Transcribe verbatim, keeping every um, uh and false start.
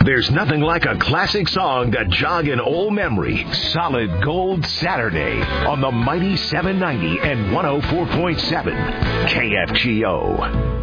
There's nothing like a classic song to jog an old memory. Solid Gold Saturday on the mighty seven ninety and one oh four point seven K F G O.